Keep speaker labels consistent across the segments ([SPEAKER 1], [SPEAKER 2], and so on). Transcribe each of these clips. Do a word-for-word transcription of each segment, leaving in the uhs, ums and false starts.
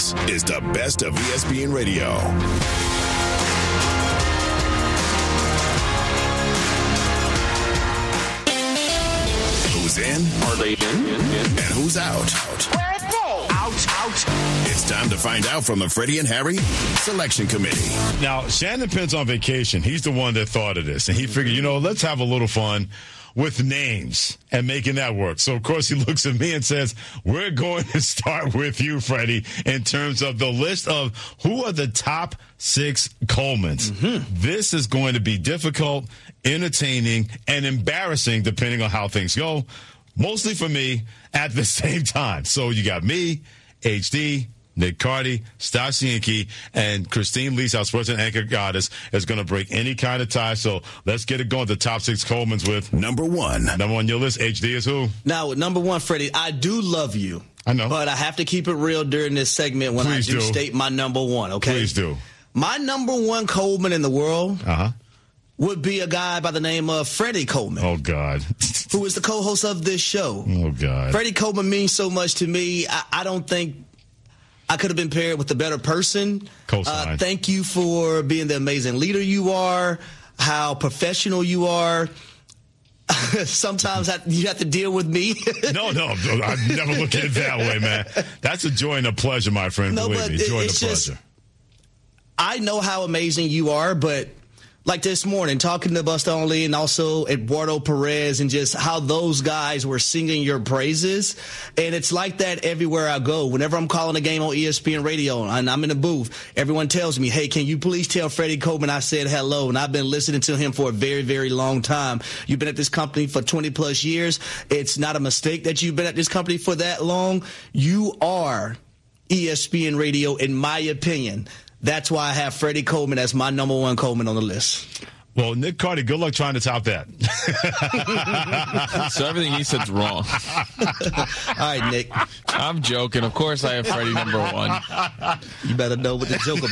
[SPEAKER 1] This is the best of E S P N Radio. Who's in?
[SPEAKER 2] Are they in? in, in?
[SPEAKER 1] And who's out?
[SPEAKER 3] Where are they?
[SPEAKER 2] Out, out.
[SPEAKER 1] It's time to find out from the Freddie and Harry Selection Committee.
[SPEAKER 4] Now, Shannon Penn's on vacation. He's the one that thought of this. And he figured, you know, let's have a little fun with names and making that work. So, of course, he looks at me and says, we're going to start with you, Freddie, in terms of the list of who are the top six Colemans. Mm-hmm. This is going to be difficult, entertaining, and embarrassing depending on how things go, mostly for me at the same time. So you got me, H D, Nick Cardy, Stas Yankee, and Christine Lees, our sports and anchor goddess, is going to break any kind of tie. So let's get it going. The top six Colemans with
[SPEAKER 1] number one.
[SPEAKER 4] Number one on your list, H D is who?
[SPEAKER 5] Now, with number one, Freddie, I do love you.
[SPEAKER 4] I know.
[SPEAKER 5] But I have to keep it real during this segment when
[SPEAKER 4] Please
[SPEAKER 5] I do,
[SPEAKER 4] do
[SPEAKER 5] state my number one, okay?
[SPEAKER 4] Please do.
[SPEAKER 5] My number one Coleman in the world
[SPEAKER 4] Uh-huh.
[SPEAKER 5] would be a guy by the name of Freddie Coleman.
[SPEAKER 4] Oh, God.
[SPEAKER 5] Who is the co-host of this show.
[SPEAKER 4] Oh, God.
[SPEAKER 5] Freddie Coleman means so much to me. I, I don't think I could have been paired with a better person.
[SPEAKER 4] Co-sign.
[SPEAKER 5] Uh, thank you for being the amazing leader you are, how professional you are. Sometimes I, you have to deal with me.
[SPEAKER 4] no, no. I never look at it that way, man. That's a joy and a pleasure, my friend.
[SPEAKER 5] No,
[SPEAKER 4] Believe
[SPEAKER 5] but
[SPEAKER 4] me. Joy and a
[SPEAKER 5] it's
[SPEAKER 4] pleasure.
[SPEAKER 5] just, I know how amazing you are, but like this morning, talking to Busta Only and also Eduardo Perez and just how those guys were singing your praises. And it's like that everywhere I go. Whenever I'm calling a game on E S P N Radio and I'm in the booth, everyone tells me, hey, can you please tell Freddie Coleman I said hello? And I've been listening to him for a very, very long time. You've been at this company for twenty plus years. It's not a mistake that you've been at this company for that long. You are E S P N Radio, in my opinion. That's why I have Freddie Coleman as my number one Coleman on the list.
[SPEAKER 4] Well, Nick Cardy, good luck trying to top that.
[SPEAKER 6] So everything he said's wrong.
[SPEAKER 5] All right, Nick.
[SPEAKER 6] I'm joking. Of course I have Freddie number one.
[SPEAKER 5] You better know what to joke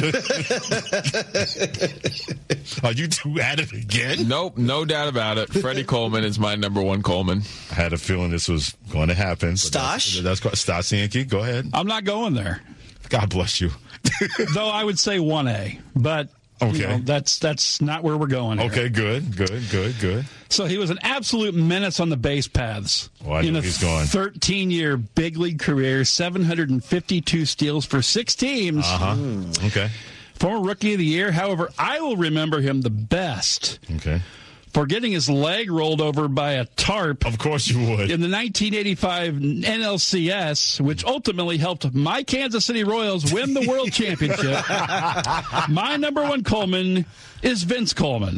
[SPEAKER 5] about.
[SPEAKER 4] Are you two at it again?
[SPEAKER 6] Nope, no doubt about it. Freddie Coleman is my number one Coleman.
[SPEAKER 4] I had a feeling this was going to happen.
[SPEAKER 5] Stosh?
[SPEAKER 4] That's, that's Stas Yankee. Go ahead.
[SPEAKER 7] I'm not going there.
[SPEAKER 4] God bless you.
[SPEAKER 7] Though I would say one A, but
[SPEAKER 4] okay.
[SPEAKER 7] you know, that's that's not where we're going here.
[SPEAKER 4] Okay, good, good, good, good.
[SPEAKER 7] So he was an absolute menace on the base paths.
[SPEAKER 4] Oh, I know
[SPEAKER 7] in a
[SPEAKER 4] he's gone.
[SPEAKER 7] thirteen-year big league career, seven hundred fifty-two steals for six teams.
[SPEAKER 4] Uh-huh.
[SPEAKER 5] Mm.
[SPEAKER 4] Okay.
[SPEAKER 7] Former Rookie of the Year. However, I will remember him the best
[SPEAKER 4] Okay.
[SPEAKER 7] for getting his leg rolled over by a tarp.
[SPEAKER 4] Of course you would.
[SPEAKER 7] In the nineteen eighty-five N L C S, which ultimately helped my Kansas City Royals win the World Championship, my number one Coleman is Vince Coleman.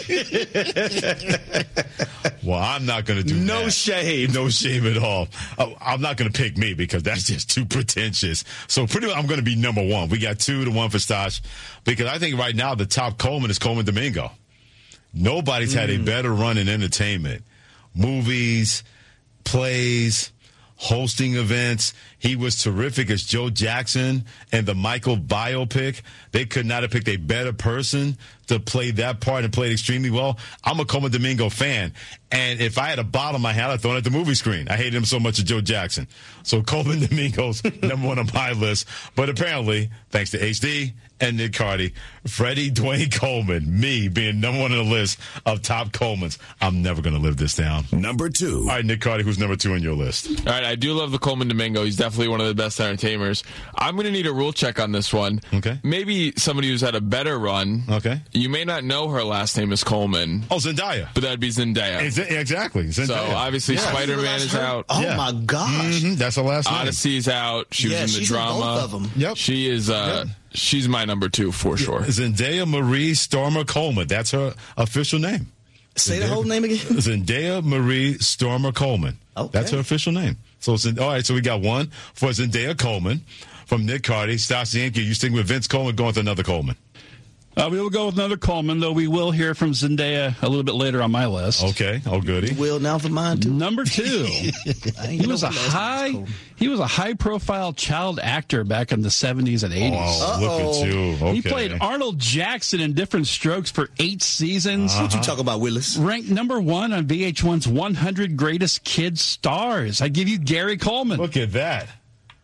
[SPEAKER 4] Well, I'm not going to do
[SPEAKER 5] No
[SPEAKER 4] that.
[SPEAKER 5] shame.
[SPEAKER 4] No shame at all. Oh, I'm not going to pick me because that's just too pretentious. So pretty much I'm going to be number one. We got two to one for Stosh because I think right now the top Coleman is Coleman Domingo. Nobody's had a better run in entertainment. Movies, plays, hosting events. He was terrific as Joe Jackson and the Michael biopic. They could not have picked a better person to play that part and played extremely well. I'm a Coleman Domingo fan. And if I had a bottle in my hand, I'd throw it at the movie screen. I hated him so much as Joe Jackson. So Coleman Domingo's number one on my list. But apparently, thanks to H D and Nick Cardy, Freddie Dwayne Coleman, me being number one on the list of top Colemans. I'm never going to live this down.
[SPEAKER 1] Number two.
[SPEAKER 4] All right, Nick Cardy, who's number two on your list?
[SPEAKER 6] All right, I do love the Coleman Domingo. He's definitely one of the best entertainers. I'm going to need a rule check on this one.
[SPEAKER 4] Okay.
[SPEAKER 6] Maybe somebody who's had a better run.
[SPEAKER 4] Okay.
[SPEAKER 6] You may not know her last name is Coleman.
[SPEAKER 4] Oh, Zendaya.
[SPEAKER 6] But that'd be Zendaya.
[SPEAKER 4] Ex- exactly. Zendaya.
[SPEAKER 6] So obviously
[SPEAKER 4] Yeah.
[SPEAKER 6] Spider-Man is out.
[SPEAKER 5] Oh,
[SPEAKER 4] Yeah.
[SPEAKER 5] my gosh.
[SPEAKER 4] Mhm, that's the last name.
[SPEAKER 6] Odyssey's out. She
[SPEAKER 5] Yeah,
[SPEAKER 6] was in the
[SPEAKER 5] she's in
[SPEAKER 6] drama.
[SPEAKER 5] both of them.
[SPEAKER 4] Yep.
[SPEAKER 6] She is. Uh,
[SPEAKER 4] Yep.
[SPEAKER 6] She's my number two for sure.
[SPEAKER 4] Zendaya Marie Stormer Coleman. That's her official name.
[SPEAKER 5] Say the
[SPEAKER 4] Zendaya-
[SPEAKER 5] whole name again.
[SPEAKER 4] Zendaya Marie Stormer Coleman.
[SPEAKER 5] Okay.
[SPEAKER 4] That's her official name. So, all right, so we got one for Zendaya Coleman from Nick Cardy. Stas Yankee, you sticking with Vince Coleman, going with another Coleman.
[SPEAKER 7] Uh, we will go with another Coleman, though we will hear from Zendaya a little bit later on my list.
[SPEAKER 4] Okay, oh goody.
[SPEAKER 5] Will now for mine, too.
[SPEAKER 7] Number two, he was a high he was a high profile child actor back in the seventies and eighties.
[SPEAKER 4] Oh, look at you. Okay.
[SPEAKER 7] He played Arnold Jackson in Different Strokes for eight seasons.
[SPEAKER 5] What you talk about, Willis?
[SPEAKER 7] Ranked number one on V H one's one hundred Greatest Kids Stars. I give you Gary Coleman.
[SPEAKER 4] Look at that.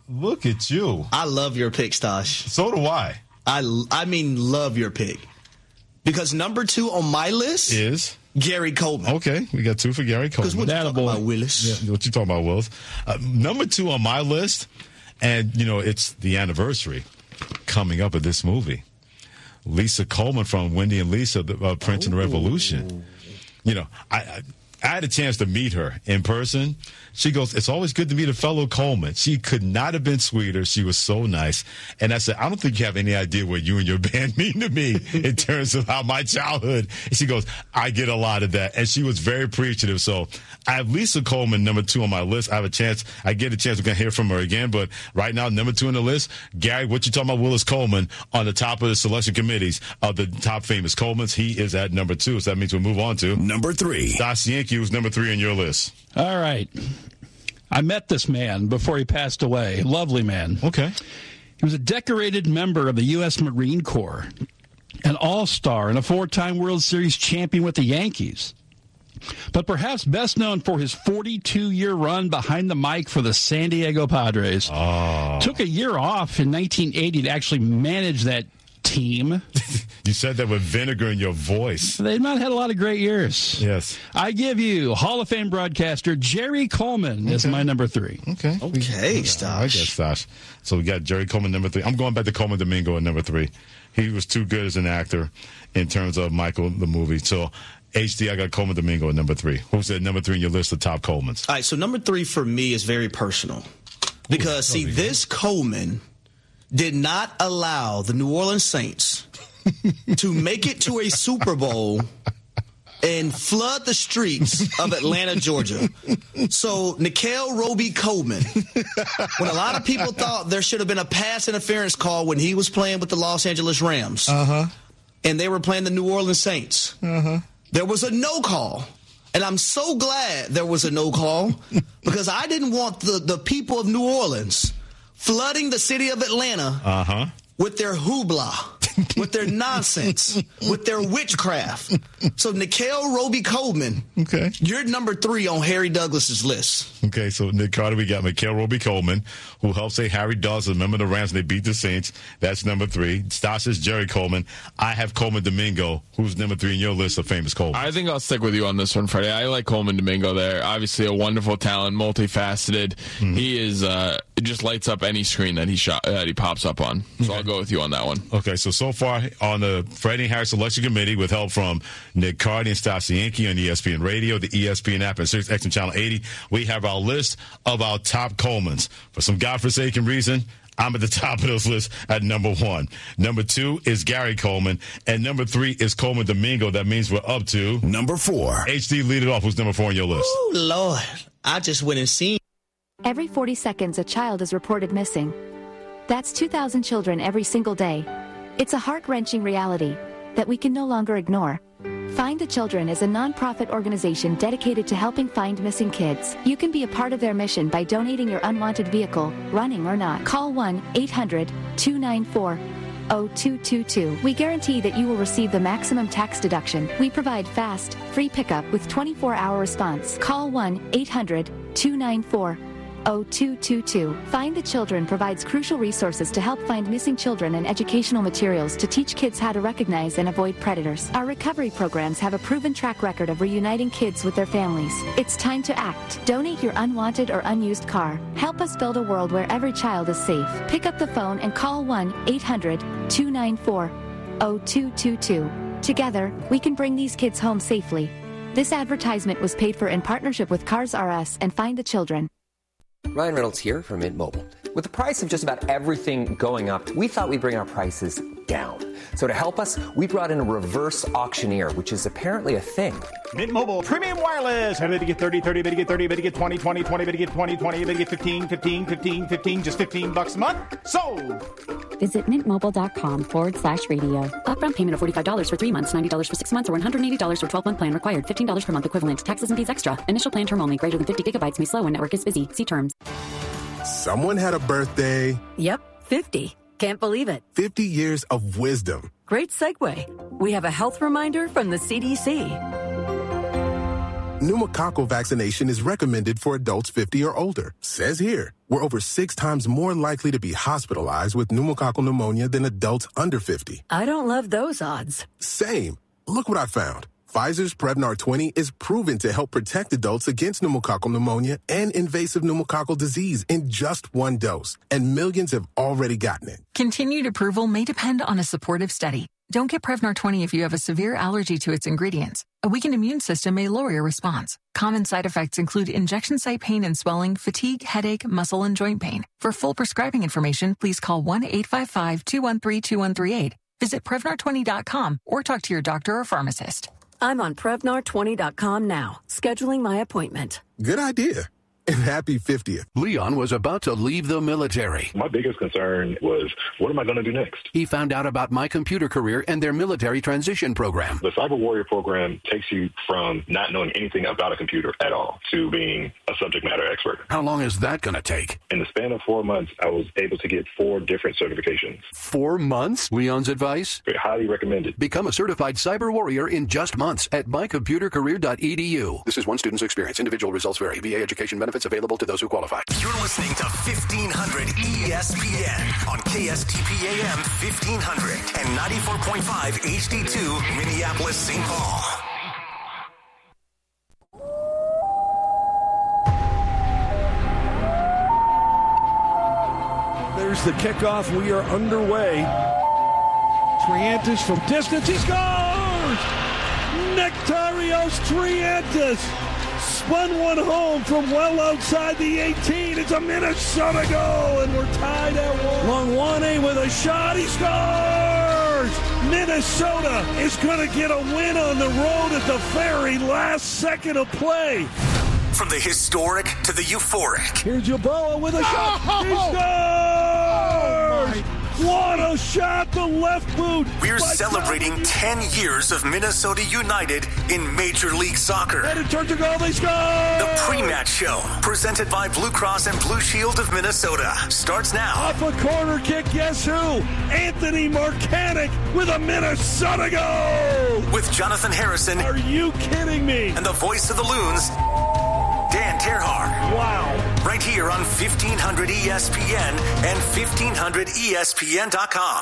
[SPEAKER 4] Look at you.
[SPEAKER 5] I love your pick, Stosh.
[SPEAKER 4] So do I.
[SPEAKER 5] I, I mean, love your pick. Because number two on my list
[SPEAKER 4] is
[SPEAKER 5] Gary Coleman.
[SPEAKER 4] Okay, we got two for Gary Coleman.
[SPEAKER 5] Because what you talking about, Willis?
[SPEAKER 4] Yeah, what you talking about, Willis? Uh, number two on my list, and, you know, it's the anniversary coming up of this movie. Lisa Coleman from Wendy and Lisa, the uh, Prince and the Revolution. You know, I, I I had a chance to meet her in person. She goes, it's always good to meet a fellow Coleman. She could not have been sweeter. She was so nice. And I said, I don't think you have any idea what you and your band mean to me in terms of how my childhood. And she goes, I get a lot of that. And she was very appreciative. So I have Lisa Coleman, number two on my list. I have a chance. I get a chance. We're going to hear from her again. But right now, number two on the list, Gary, what you talking about, Willis Coleman, on the top of the selection committees of the top famous Colemans. He is at number two. So that means we'll move on to
[SPEAKER 1] number three.
[SPEAKER 4] Stosh Yankee was number three on your list.
[SPEAKER 7] All right. I met this man before he passed away. Lovely man.
[SPEAKER 4] Okay.
[SPEAKER 7] He was a decorated member of the U S Marine Corps, an all-star and a four-time World Series champion with the Yankees. But perhaps best known for his forty-two-year run behind the mic for the San Diego Padres.
[SPEAKER 4] Oh.
[SPEAKER 7] Took a year off in nineteen eighty to actually manage that team.
[SPEAKER 4] You said that with vinegar in your voice.
[SPEAKER 7] They've not had a lot of great years.
[SPEAKER 4] Yes.
[SPEAKER 7] I give you Hall of Fame broadcaster Jerry Coleman okay. is my number three.
[SPEAKER 4] Okay.
[SPEAKER 5] Okay, Stosh.
[SPEAKER 4] I guess Stosh. So we got Jerry Coleman, number three. I'm going back to Coleman Domingo at number three. He was too good as an actor in terms of Michael, the movie. So H D, I got Coleman Domingo at number three. Who's at number three in your list of top Colemans?
[SPEAKER 5] All right, so number three for me is very personal. Because, Ooh, see, this Coleman did not allow the New Orleans Saints to make it to a Super Bowl and flood the streets of Atlanta, Georgia. So, Nickell Robey-Coleman, when a lot of people thought there should have been a pass interference call when he was playing with the Los Angeles Rams, uh-huh. and they were playing the New Orleans Saints, uh-huh. there was a no call. And I'm so glad there was a no call because I didn't want the, the people of New Orleans flooding the city of Atlanta uh-huh. with their hoopla, with their nonsense, with their witchcraft. So Nickell Robey-Coleman, okay. you're number three on Harry Douglas's list.
[SPEAKER 4] Okay, so Nick Carter, we got Nickell Robey-Coleman, who helped say Harry Douglas. Remember the Rams, they beat the Saints. That's number three. Stosh is Jerry Coleman. I have Coleman Domingo, who's number three in your list of famous Coleman.
[SPEAKER 6] I think I'll stick with you on this one, Freddie. I like Coleman Domingo there. Obviously a wonderful talent, multifaceted. Mm-hmm. He is uh, it just lights up any screen that he shot, that he pops up on. So okay. I'll go with you on that one.
[SPEAKER 4] Okay, so so far on the Freddie and Harry Selection Committee, with help from Nick Carter and Stosh Yankee on E S P N Radio, the E S P N app, and Sirius X M Channel eighty, we have our list of our top Colemans. For some godforsaken reason, I'm at the top of those lists at number one. Number two is Gary Coleman, and number three is Coleman Domingo. That means we're up to
[SPEAKER 1] number four.
[SPEAKER 4] H D, lead it off. Who's number four on your list?
[SPEAKER 5] Oh, Lord. I just went and seen.
[SPEAKER 3] Every forty seconds, a child is reported missing. That's two thousand children every single day. It's a heart-wrenching reality that we can no longer ignore. Find the Children is a non-profit organization dedicated to helping find missing kids. You can be a part of their mission by donating your unwanted vehicle, running or not. Call one eight hundred two nine four oh two two two. We guarantee that you will receive the maximum tax deduction. We provide fast, free pickup with twenty-four hour response. Call one eight hundred two nine four oh two two two. Find the Children provides crucial resources to help find missing children and educational materials to teach kids how to recognize and avoid predators. Our recovery programs have a proven track record of reuniting kids with their families. It's time to act. Donate your unwanted or unused car. Help us build a world where every child is safe. Pick up the phone and call one eight hundred two nine four oh two two two. Together, we can bring these kids home safely. This advertisement was paid for in partnership with Cars R Us and Find the Children.
[SPEAKER 8] Ryan Reynolds here from Mint Mobile. With the price of just about everything going up, we thought we'd bring our prices down. So to help us, we brought in a reverse auctioneer, which is apparently a thing.
[SPEAKER 9] Mint Mobile Premium Wireless. How to get thirty, thirty, how to get thirty, how to get twenty, twenty, twenty, how to get twenty, twenty, how to get fifteen, fifteen, fifteen, fifteen, just fifteen bucks a month? Sold!
[SPEAKER 10] Visit mintmobile.com forward slash radio. Upfront payment of forty-five dollars for three months, ninety dollars for six months, or one hundred eighty dollars for twelve-month plan required. fifteen dollars per month equivalent. Taxes and fees extra. Initial plan term only. Greater than fifty gigabytes may slow when network is busy. See terms.
[SPEAKER 11] Someone had a birthday.
[SPEAKER 12] Yep, fifty. Can't believe it.
[SPEAKER 11] fifty years of wisdom.
[SPEAKER 12] Great segue. We have a health reminder from the C D C.
[SPEAKER 11] Pneumococcal vaccination is recommended for adults fifty or older. Says here, we're over six times more likely to be hospitalized with pneumococcal pneumonia than adults under fifty.
[SPEAKER 12] I don't love those odds.
[SPEAKER 11] Same. Look what I found. Pfizer's Prevnar twenty is proven to help protect adults against pneumococcal pneumonia and invasive pneumococcal disease in just one dose. And millions have already gotten it.
[SPEAKER 13] Continued approval may depend on a supportive study. Don't get Prevnar twenty if you have a severe allergy to its ingredients. A weakened immune system may lower your response. Common side effects include injection site pain and swelling, fatigue, headache, muscle, and joint pain. For full prescribing information, please call one eight five five, two one three, two one three eight. Visit Prevnar twenty dot com or talk to your doctor or pharmacist.
[SPEAKER 12] I'm on Prevnar twenty dot com now, scheduling my appointment.
[SPEAKER 11] Good idea. And happy fiftieth.
[SPEAKER 14] Leon was about to leave the military.
[SPEAKER 15] My biggest concern was, what am I going to do next?
[SPEAKER 14] He found out about My Computer Career and their military transition program.
[SPEAKER 15] The Cyber Warrior program takes you from not knowing anything about a computer at all to being a subject matter expert.
[SPEAKER 14] How long is that going to take?
[SPEAKER 15] In the span of four months, I was able to get four different certifications.
[SPEAKER 14] Four months? Leon's advice?
[SPEAKER 15] Highly recommended.
[SPEAKER 14] Become a certified cyber warrior in just months at my computer career dot e d u. This is one student's experience. Individual results vary. V A education benefits available to those who qualify.
[SPEAKER 16] You're listening to fifteen hundred E S P N on K S T P A M fifteen hundred and ninety-four point five H D two Minneapolis, Saint Paul.
[SPEAKER 17] There's the kickoff. We are underway. Triantis from distance. He scores! Nectarios Triantis spun one home from well outside the eighteen. It's a Minnesota goal, and we're tied at one. Longwane with a shot. He scores! Minnesota is going to get a win on the road at the Ferry. Last second of play.
[SPEAKER 16] From the historic to the euphoric.
[SPEAKER 17] Here's Yeboah with a shot. Oh! He scores! Oh, what a shot, the left boot.
[SPEAKER 16] We're celebrating ten years of Minnesota United in Major League Soccer.
[SPEAKER 17] And it turns to goal, they score!
[SPEAKER 16] The pre-match show, presented by Blue Cross and Blue Shield of Minnesota, starts now.
[SPEAKER 17] Off a corner kick, guess who? Anthony Marcanic with a Minnesota goal!
[SPEAKER 16] With Jonathan Harrison.
[SPEAKER 17] Are you kidding me?
[SPEAKER 16] And the voice of the Loons, Dan Terhar.
[SPEAKER 17] Wow.
[SPEAKER 16] Right here on fifteen hundred E S P N and fifteen hundred E S P N dot com.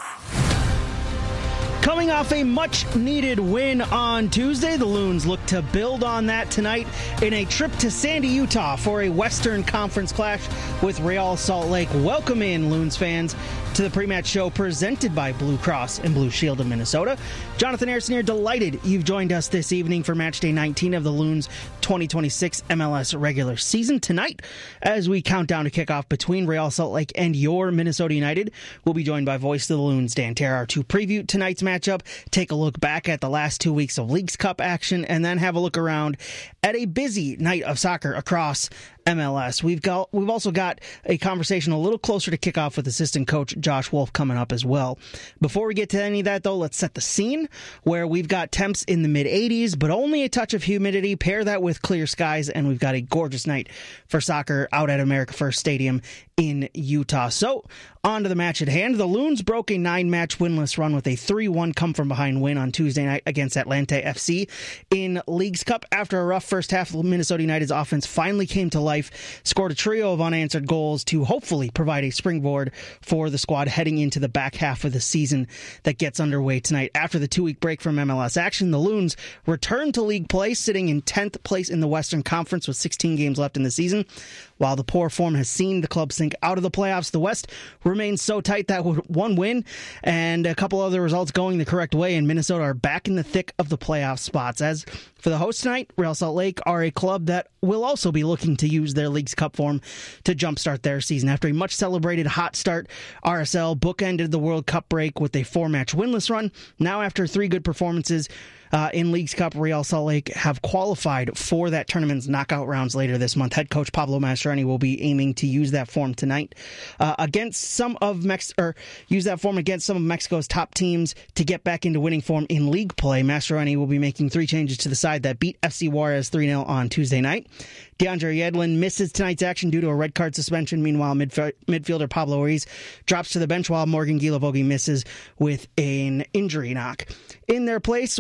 [SPEAKER 18] Coming off a much-needed win on Tuesday, the Loons look to build on that tonight in a trip to Sandy, Utah for a Western Conference clash with Real Salt Lake. Welcome in, Loons fans, to the pre-match show presented by Blue Cross and Blue Shield of Minnesota. Jonathan Harrison here, delighted you've joined us this evening for Match Day nineteen of the Loons twenty twenty-six M L S regular season. Tonight, as we count down to kickoff between Real Salt Lake and your Minnesota United, we'll be joined by voice of the Loons, Dan Terhar, to preview tonight's matchup, take a look back at the last two weeks of Leagues Cup action, and then have a look around at a busy night of soccer across M L S. We've got we've also got a conversation a little closer to kickoff with assistant coach Josh Wolf coming up as well. Before we get to any of that, though, let's set the scene where we've got temps in the mid eighties, but only a touch of humidity. Pair that with clear skies, and we've got a gorgeous night for soccer out at America First Stadium in Utah. So, on to the match at hand. The Loons broke a nine-match winless run with a three one come-from-behind win on Tuesday night against Atlante F C in Leagues Cup. After a rough first half, Minnesota United's offense finally came to life, scored a trio of unanswered goals to hopefully provide a springboard for the squad heading into the back half of the season that gets underway tonight. After the two-week break from M L S action, the Loons return to league play, sitting in tenth place in the Western Conference with sixteen games left in the season. While the poor form has seen the club sink out of the playoffs, the West remains so tight that with one win and a couple other results going the correct way, and Minnesota are back in the thick of the playoff spots. As for the hosts tonight, Real Salt Lake are a club that will also be looking to use their Leagues Cup form to jumpstart their season. After a much-celebrated hot start, R S L bookended the World Cup break with a four-match winless run. Now, after three good performances Uh, in Leagues Cup, Real Salt Lake have qualified for that tournament's knockout rounds later this month. Head coach Pablo Mastroeni will be aiming to use that form tonight uh, against some of Mex or use that form against some of Mexico's top teams to get back into winning form in league play. Mastroeni will be making three changes to the side that beat F C Juarez three nil on Tuesday night. DeAndre Yedlin misses tonight's action due to a red card suspension. Meanwhile, midf- midfielder Pablo Ruiz drops to the bench while Morgan Guilavogui misses with an injury knock. In their place, Juan Arias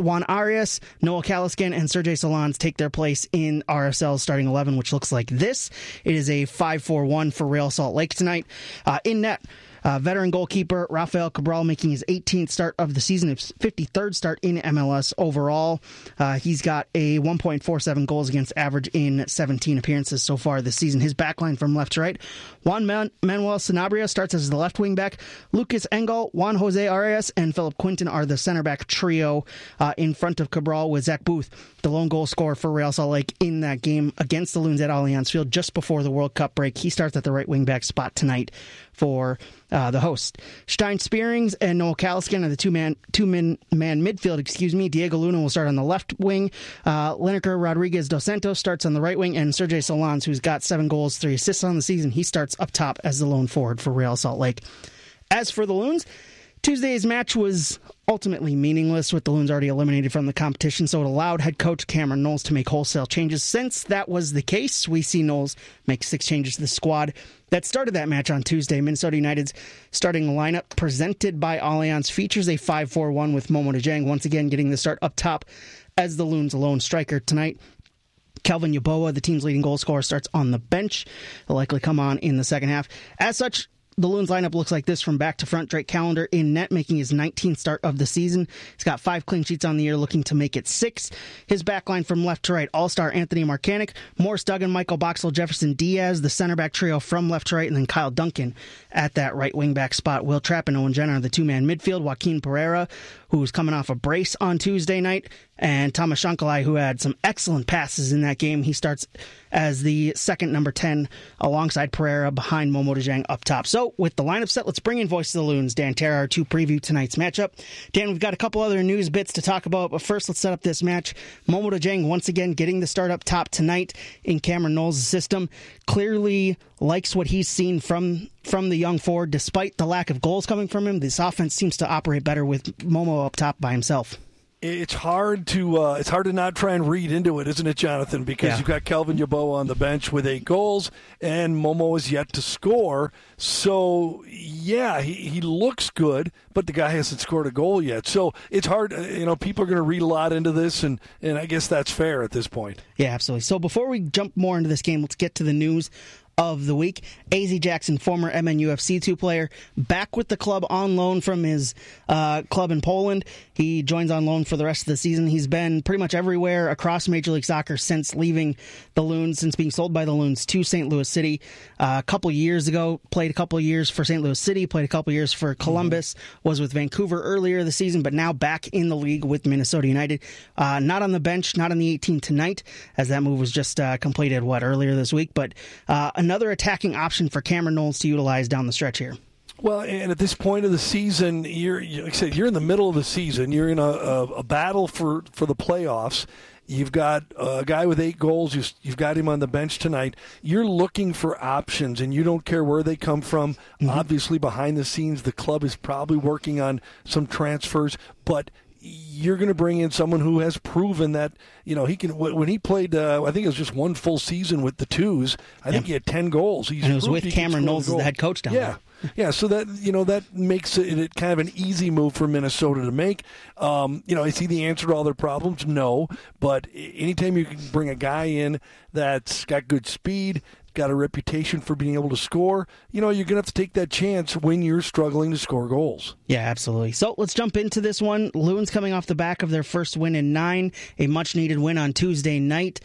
[SPEAKER 18] Arias, Noah Kaliskin, and Sergey Solans take their place in R S L's starting eleven, which looks like this. It is a five four one for Real Salt Lake tonight. Uh, in net, Uh, veteran goalkeeper Rafael Cabral making his eighteenth start of the season, his fifty-third start in M L S overall. Uh, he's got a one point four seven goals against average in seventeen appearances so far this season. His backline from left to right: Juan Man- Manuel Sanabria starts as the left wing back. Lucas Engel, Juan Jose Arias, and Philip Quinton are the center back trio uh, in front of Cabral, with Zach Booth, the lone goal scorer for Real Salt Lake in that game against the Loons at Allianz Field just before the World Cup break. He starts at the right wing back spot tonight for uh, the host. Stein Spearings and Noel Kaliskin are the two-man two-man man midfield, excuse me. Diego Luna will start on the left wing. Uh, Lineker Rodriguez dos Santos starts on the right wing, and Sergey Solans, who's got seven goals, three assists on the season, he starts up top as the lone forward for Real Salt Lake. As for the Loons, Tuesday's match was ultimately meaningless, with the Loons already eliminated from the competition, so it allowed head coach Cameron Knowles to make wholesale changes. Since that was the case, we see Knowles make six changes to the squad that started that match on Tuesday. Minnesota United's starting lineup, presented by Allianz, features a five four one with Momo Dejang once again getting the start up top as the Loons' lone striker tonight. Kelvin Yeboah, the team's leading goal scorer, starts on the bench. He'll likely come on in the second half. As such, the Loons lineup looks like this from back to front. Drake Callender in net, making his nineteenth start of the season. He's got five clean sheets on the year, looking to make it six. His backline from left to right: All-Star Anthony Markanek, Morris Duggan, Michael Boxall, Jefferson Diaz, the center back trio from left to right, and then Kyle Duncan at that right wing back spot. Will Trapp and Owen Jenner are the two-man midfield. Joaquin Pereira, who's coming off a brace on Tuesday night, and Thomas Shankalai, who had some excellent passes in that game. He starts as the second number ten alongside Pereira behind Momo Dejang up top. So with the lineup set, let's bring in Voice of the Loons, Dan Terrar, to preview tonight's matchup. Dan, we've got a couple other news bits to talk about, but first let's set up this match. Momo Dejang once again getting the start up top tonight in Cameron Knowles' system. Clearly likes what he's seen from from the young forward. Despite the lack of goals coming from him, this offense seems to operate better with Momo up top by himself.
[SPEAKER 17] It's hard to uh, it's hard to not try and read into it, isn't it, Jonathan? Because yeah. You've got Kelvin Yeboah on the bench with eight goals, and Momo is yet to score. So, yeah, he, he looks good, but the guy hasn't scored a goal yet. So it's hard. You know, people are going to read a lot into this, and, and I guess that's fair at this point.
[SPEAKER 18] Yeah, absolutely. So before we jump more into this game, let's get to the news of the week. A Z Jackson, former M N U F C two player, back with the club on loan from his uh, club in Poland. He joins on loan for the rest of the season. He's been pretty much everywhere across Major League Soccer since leaving the Loons, since being sold by the Loons to Saint Louis City uh, a couple years ago. Played a couple years for Saint Louis City, played a couple years for Columbus, mm-hmm. was with Vancouver earlier this season, but now back in the league with Minnesota United. Uh, not on the bench, not on the eighteen tonight, as that move was just uh, completed, what, earlier this week, but uh, another attacking option for Cameron Knowles to utilize down the stretch here.
[SPEAKER 17] Well, and at this point of the season, you're like I said, you're in the middle of the season. You're in a, a, a battle for, for the playoffs. You've got a guy with eight goals. You, you've got him on the bench tonight. You're looking for options, and you don't care where they come from. Mm-hmm. Obviously, behind the scenes, the club is probably working on some transfers, but you're going to bring in someone who has proven that, you know, he can. When he played, uh, I think it was just one full season with the Twos. I yeah. think he had ten goals. He's
[SPEAKER 18] and it was with Cameron Knowles as the head coach down
[SPEAKER 17] yeah.
[SPEAKER 18] there.
[SPEAKER 17] Yeah, so that you know that makes it, it kind of an easy move for Minnesota to make. Um, you know, is he the answer to all their problems? No, but anytime you can bring a guy in that's got good speed, got a reputation for being able to score, you know, you're going to have to take that chance when you're struggling to score goals.
[SPEAKER 18] Yeah, absolutely. So let's jump into this one. Loons coming off the back of their first win in nine, a much-needed win on Tuesday night.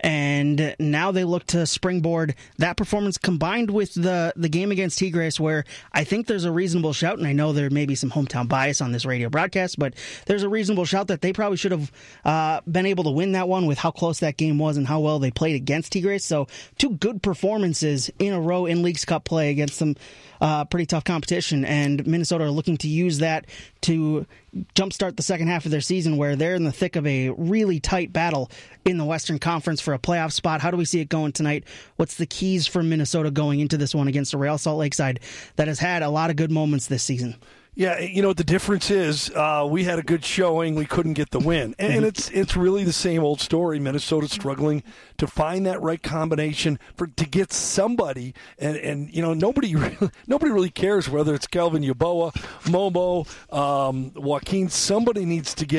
[SPEAKER 18] And now they look to springboard that performance combined with the, the game against Tigres, where I think there's a reasonable shout, and I know there may be some hometown bias on this radio broadcast, but there's a reasonable shout that they probably should have uh, been able to win that one with how close that game was and how well they played against Tigres. So two good performances in a row in Leagues Cup play against some uh, pretty tough competition, and Minnesota are looking to use that to jumpstart the second half of their season, where they're in the thick of a really tight battle in the Western Conference for a playoff spot. How do we see it going tonight? What's the keys for Minnesota going into this one against a Real Salt Lake side that has had a lot of good moments this season?
[SPEAKER 17] Yeah, you know what the difference is? Uh, we had a good showing. We couldn't get the win. And, and it's it's really the same old story. Minnesota's struggling to find that right combination for to get somebody. And, and you know, nobody really, nobody really cares whether it's Kelvin Yeboah, Momo, um, Joaquin. Somebody needs to get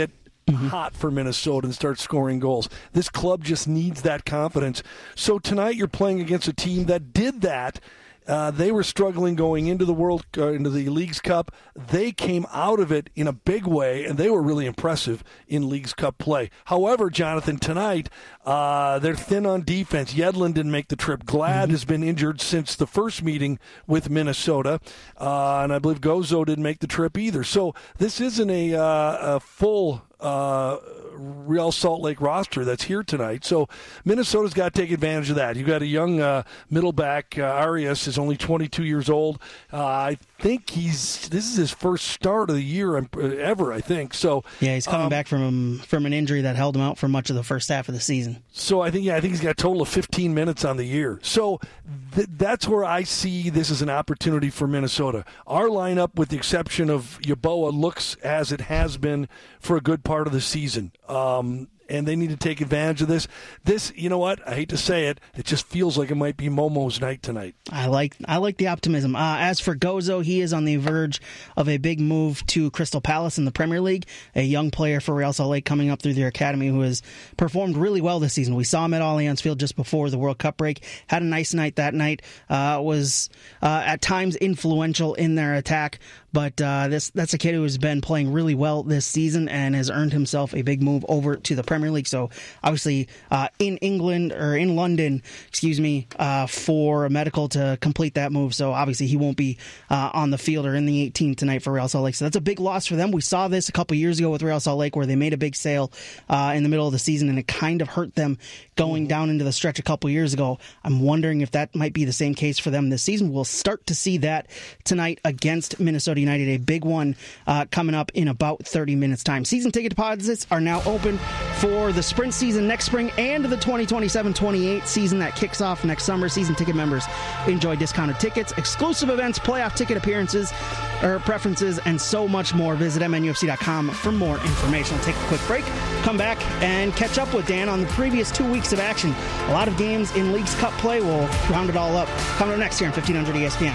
[SPEAKER 17] mm-hmm. hot for Minnesota and start scoring goals. This club just needs that confidence. So tonight you're playing against a team that did that. Uh, they were struggling going into the World, uh, into the Leagues Cup. They came out of it in a big way, and they were really impressive in Leagues Cup play. However, Jonathan, tonight uh, they're thin on defense. Yedlin didn't make the trip. Glad mm-hmm. has been injured since the first meeting with Minnesota, uh, and I believe Gozo didn't make the trip either. So this isn't a, uh, a full Uh, Real Salt Lake roster that's here tonight. So Minnesota's got to take advantage of that. You've got a young uh, middle back, uh, Arias is only twenty-two years old. Uh, I think he's this is his first start of the year ever, I think. So
[SPEAKER 18] yeah, he's coming um, back from from an injury that held him out for much of the first half of the season.
[SPEAKER 17] So I think yeah, I think he's got a total of fifteen minutes on the year. So th- that's where I see this as an opportunity for Minnesota. Our lineup, with the exception of Yeboah, looks as it has been for a good part of the season. Um, and they need to take advantage of this. This, you know what? I hate to say it. It just feels like it might be Momo's night tonight.
[SPEAKER 18] I like I like the optimism. Uh, as for Gozo, he is on the verge of a big move to Crystal Palace in the Premier League. A young player for Real Salt Lake coming up through their academy who has performed really well this season. We saw him at Allianz Field just before the World Cup break. Had a nice night that night. Uh, was uh, at times influential in their attack. But uh, this that's a kid who has been playing really well this season and has earned himself a big move over to the Premier League. So obviously uh, in England or in London, excuse me, uh, for a medical to complete that move. So obviously he won't be uh, on the field or in the eighteen tonight for Real Salt Lake. So that's a big loss for them. We saw this a couple years ago with Real Salt Lake where they made a big sale uh, in the middle of the season and it kind of hurt them going down into the stretch a couple years ago. I'm wondering if that might be the same case for them this season. We'll start to see that tonight against Minnesota United, a big one uh, coming up in about thirty minutes time. Season ticket deposits are now open for the sprint season next spring and the twenty twenty-seven twenty-eight season that kicks off next summer. Season ticket members enjoy discounted tickets, exclusive events, playoff ticket appearances or preferences, and so much more. Visit M N U F C dot com for more information. We'll take a quick break, come back, and catch up with Dan on the previous two weeks of action. A lot of games in Leagues Cup play. We'll round it all up coming up next here on fifteen hundred E S P N.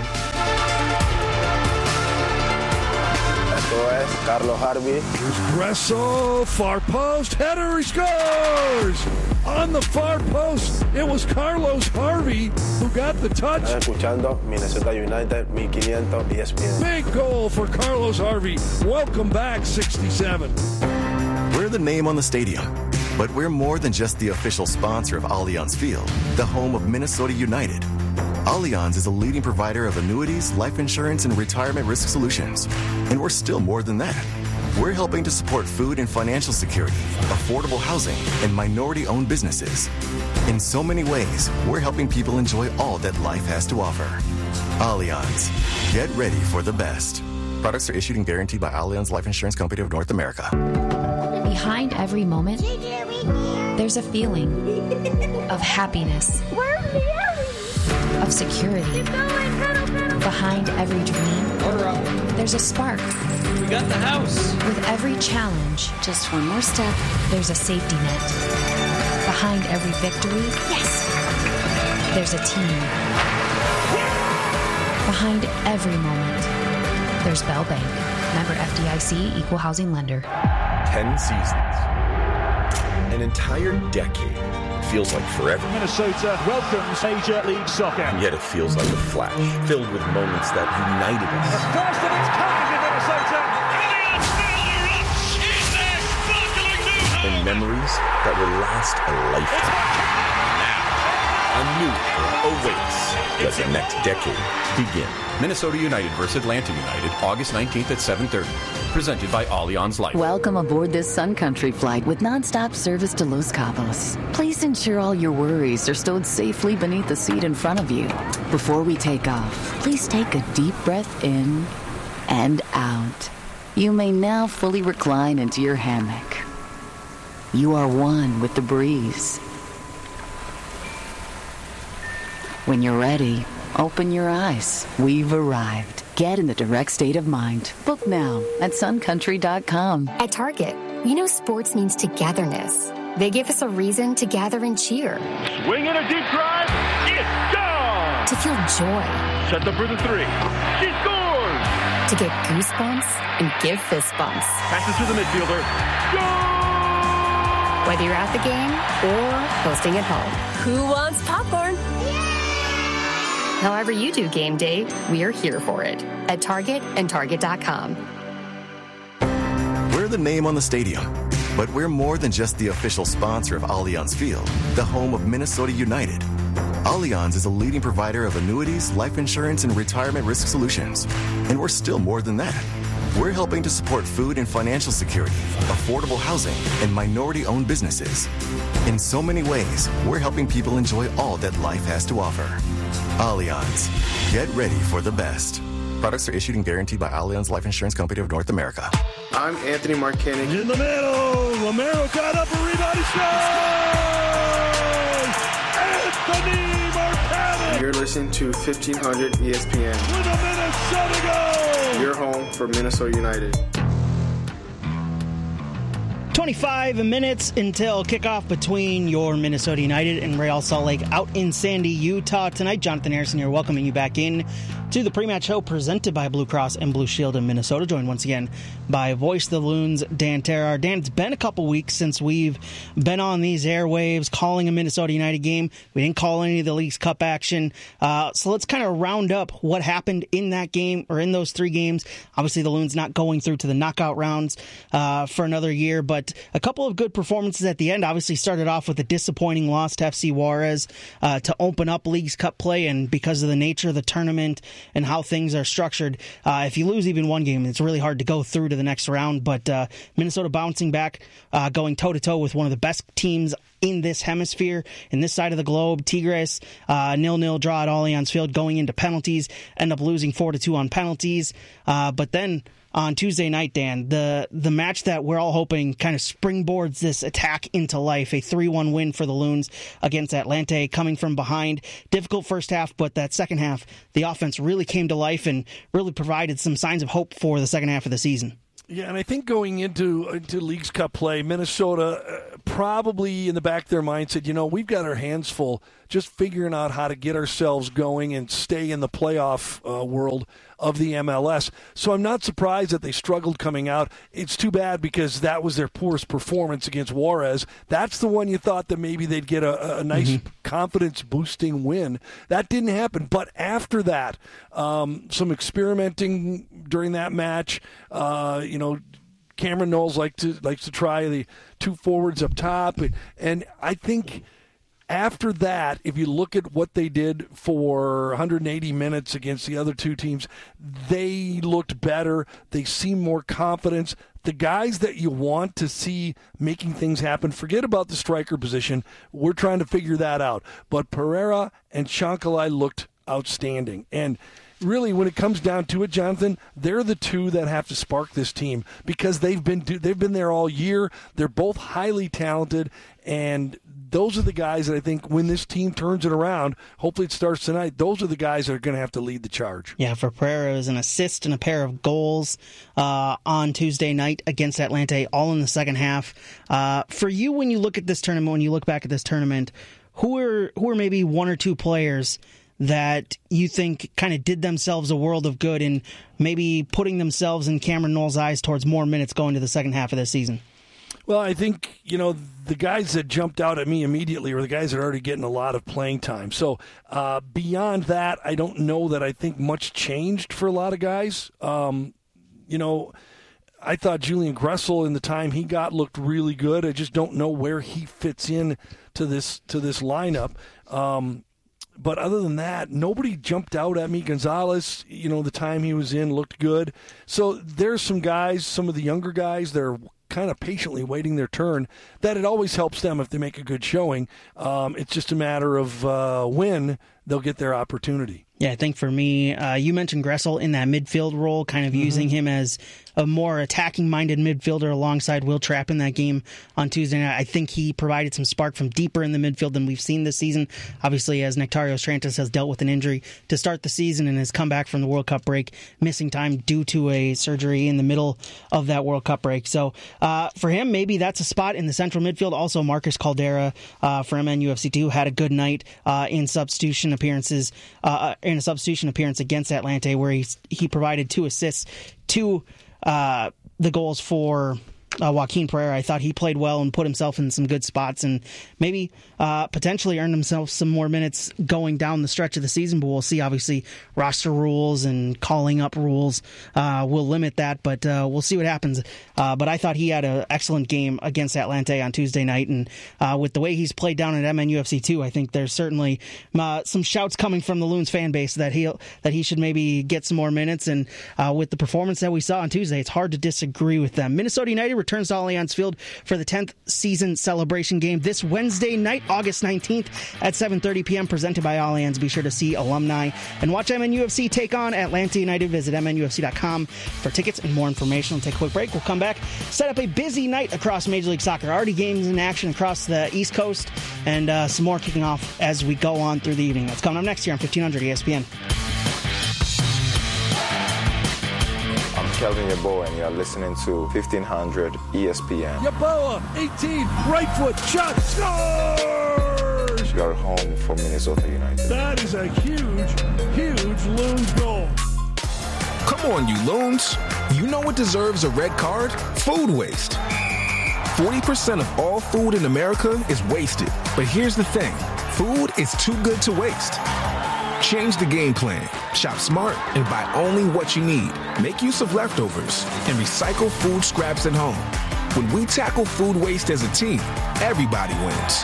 [SPEAKER 19] Carlos Harvey.
[SPEAKER 17] Here's Gresso, far post, header, he scores! On the far post, it was Carlos Harvey who got the touch.
[SPEAKER 19] Están escuchando Minnesota United, fifteen hundred E S P N.
[SPEAKER 17] Big goal for Carlos Harvey. Welcome back, sixty-seven.
[SPEAKER 20] We're the name on the stadium, but we're more than just the official sponsor of Allianz Field, the home of Minnesota United. Allianz is a leading provider of annuities, life insurance, and retirement risk solutions. And we're still more than that. We're helping to support food and financial security, affordable housing, and minority-owned businesses. In so many ways, we're helping people enjoy all that life has to offer. Allianz. Get ready for the best. Products are issued and guaranteed by Allianz Life Insurance Company of North America.
[SPEAKER 21] Behind every moment, there's a feeling of happiness, of security. Behind every dream, there's a spark.
[SPEAKER 22] We got the house.
[SPEAKER 21] With every challenge, just one more step, there's a safety net. Behind every victory, yes, there's a team. Behind every moment, there's Bell Bank. Member F D I C, Equal Housing Lender.
[SPEAKER 23] Ten seasons. An entire decade. Feels like forever.
[SPEAKER 9] Minnesota welcomes Major League Soccer.
[SPEAKER 23] And yet it feels like a flash, filled with moments that united us.
[SPEAKER 9] The first of its kind in Minnesota.
[SPEAKER 23] And memories that will last a lifetime. Now, a new era awaits. Let the next decade begin. Minnesota United versus Atlanta United, August nineteenth at seven thirty. Presented by Allianz Life.
[SPEAKER 24] Welcome aboard this Sun Country flight with nonstop service to Los Cabos. Please ensure all your worries are stowed safely beneath the seat in front of you. Before we take off, please take a deep breath in and out. You may now fully recline into your hammock. You are one with the breeze. When you're ready, open your eyes. We've arrived. Get in the direct state of mind. Book now at sun country dot com.
[SPEAKER 25] At Target, we know sports means togetherness. They give us a reason to gather and cheer.
[SPEAKER 9] Swing in a deep drive. It's gone.
[SPEAKER 25] To feel joy.
[SPEAKER 9] Set up for the three. She scores.
[SPEAKER 25] To get goosebumps and give fist bumps.
[SPEAKER 9] Passes to the midfielder. Goal!
[SPEAKER 25] whether you're at the game or hosting at home.
[SPEAKER 12] Who wants popcorn?
[SPEAKER 25] However you do game day, we are here for it at Target and Target dot com.
[SPEAKER 20] We're the name on the stadium, but we're more than just the official sponsor of Allianz Field, the home of Minnesota United. Allianz is a leading provider of annuities, life insurance, and retirement risk solutions. And we're still more than that. We're helping to support food and financial security, affordable housing, and minority-owned businesses. In so many ways, we're helping people enjoy all that life has to offer. Allianz. Get ready for the best. Products are issued and guaranteed by Allianz Life Insurance Company of North America.
[SPEAKER 1] I'm Anthony Marquini.
[SPEAKER 17] In the middle, Romero got up a rebound, he scores! Anthony Marquini!
[SPEAKER 1] You're listening to fifteen hundred E S P N.
[SPEAKER 17] With a Minnesota goal!
[SPEAKER 1] Your home for Minnesota United.
[SPEAKER 18] twenty-five minutes until kickoff between your Minnesota United and Real Salt Lake out in Sandy, Utah tonight. Jonathan Harrison here, welcoming you back in to the pre-match show presented by Blue Cross and Blue Shield in Minnesota. Joined once again by Voice of the Loons, Dan Terrar. Dan, it's been a couple weeks since we've been on these airwaves calling a Minnesota United game. We didn't call any of the Leagues Cup action. Uh, so let's kind of round up what happened in that game, or in those three games. Obviously, the Loons not going through to the knockout rounds uh, for another year, but a couple of good performances at the end. Obviously, started off with a disappointing loss to F C Juarez uh, to open up Leagues Cup play, and because of the nature of the tournament and how things are structured, uh, if you lose even one game, it's really hard to go through to the next round. But uh, Minnesota bouncing back, uh, going toe-to-toe with one of the best teams in this hemisphere, in this side of the globe. Tigres, uh, nil-nil draw at Allianz Field, going into penalties, end up losing four to two on penalties. Uh, but then on Tuesday night, Dan, the the match that we're all hoping kind of springboards this attack into life, a three one win for the Loons against Atlante, coming from behind. Difficult first half, but that second half, the offense really came to life and really provided some signs of hope for the second half of the season.
[SPEAKER 17] Yeah, and I think going into into Leagues Cup play, Minnesota uh, probably in the back of their mind said, you know, we've got our hands full just figuring out how to get ourselves going and stay in the playoff uh, world of the M L S. So I'm not surprised that they struggled coming out. It's too bad because that was their poorest performance against Juarez. That's the one you thought that maybe they'd get a, a nice mm-hmm. confidence-boosting win. That didn't happen. But after that, um, some experimenting during that match, uh, you know, Cameron Knowles likes to, likes to try the two forwards up top. And I think after that, if you look at what they did for one hundred eighty minutes against the other two teams, they looked better. They seemed more confident. The guys that you want to see making things happen, forget about the striker position. We're trying to figure that out. But Pereira and Shankly looked outstanding. And really, when it comes down to it, Jonathan, they're the two that have to spark this team because they've been they've been there all year. They're both highly talented, and those are the guys that I think when this team turns it around, hopefully it starts tonight, those are the guys that are going to have to lead the charge.
[SPEAKER 18] Yeah, for Pereira, it was an assist and a pair of goals uh, on Tuesday night against Atlante, all in the second half. Uh, for you, when you look at this tournament, when you look back at this tournament, who are who are maybe one or two players that you think kind of did themselves a world of good in maybe putting themselves in Cameron Knowles' eyes towards more minutes going to the second half of this season?
[SPEAKER 17] Well, I think, you know, the guys that jumped out at me immediately were the guys that are already getting a lot of playing time. So uh, beyond that, I don't know that I think much changed for a lot of guys. Um, you know, I thought Julian Gressel in the time he got looked really good. I just don't know where he fits in to this to this lineup. Um, but other than that, nobody jumped out at me. Gonzalez, you know, the time he was in looked good. So there's some guys, some of the younger guys, they're kind of patiently waiting their turn, that it always helps them if they make a good showing. Um, it's just a matter of uh, when they'll get their opportunity.
[SPEAKER 18] Yeah, I think for me, uh, you mentioned Gressel in that midfield role, kind of mm-hmm. using him as a more attacking-minded midfielder alongside Will Trapp in that game on Tuesday night. I think he provided some spark from deeper in the midfield than we've seen this season. Obviously, as Nectarios Trantas has dealt with an injury to start the season and has come back from the World Cup break, missing time due to a surgery in the middle of that World Cup break. So uh, for him, maybe that's a spot in the central midfield. Also, Marcus Caldera uh, for M N U F C two had a good night uh, in substitution appearances, uh, in a substitution appearance against Atlante, where he he provided two assists to uh, the goals for uh, Joaquin Pereira. I thought he played well and put himself in some good spots and maybe uh, potentially earned himself some more minutes going down the stretch of the season, but we'll see. Obviously, roster rules and calling up rules uh, will limit that, but uh, we'll see what happens. Uh, but I thought he had an excellent game against Atlante on Tuesday night, and uh, with the way he's played down at M N U F C too, I think there's certainly uh, some shouts coming from the Loons fan base that he that he should maybe get some more minutes. And uh, with the performance that we saw on Tuesday, it's hard to disagree with them. Minnesota United returns to Allianz Field for the tenth season celebration game this Wednesday night, August nineteenth at seven thirty p.m. presented by Allianz. Be sure to see alumni and watch M N U F C take on Atlanta United. Visit M N U F C dot com for tickets and more information. We'll take a quick break. We'll come back, set up a busy night across Major League Soccer. Already games in action across the East Coast, and uh, some more kicking off as we go on through the evening. That's coming up next here on fifteen hundred E S P N.
[SPEAKER 2] I'm Kelvin Yeboah, and you're listening to fifteen hundred E S P N.
[SPEAKER 17] Yeboah, eighteen, right foot, shot, scores!
[SPEAKER 2] You're home for Minnesota United.
[SPEAKER 17] That is a huge, huge Loons goal.
[SPEAKER 4] Come on, you Loons. You know what deserves a red card? Food waste. forty percent of all food in America is wasted. But here's the thing. Food is too good to waste. Change the game plan. Shop smart and buy only what you need. Make use of leftovers and recycle food scraps at home. When we tackle food waste as a team, everybody wins.